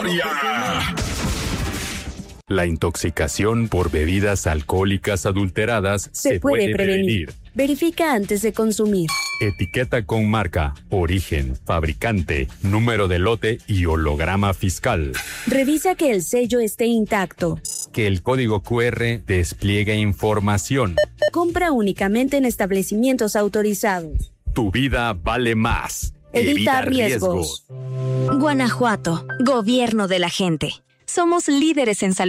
historia. La intoxicación por bebidas alcohólicas adulteradas se puede prevenir. Verifica antes de consumir. Etiqueta con marca, origen, fabricante, número de lote y holograma fiscal. Revisa que el sello esté intacto. Que el código QR despliegue información. Compra únicamente en establecimientos autorizados. Tu vida vale más. Evita riesgos. Guanajuato, gobierno de la gente. Somos líderes en salud.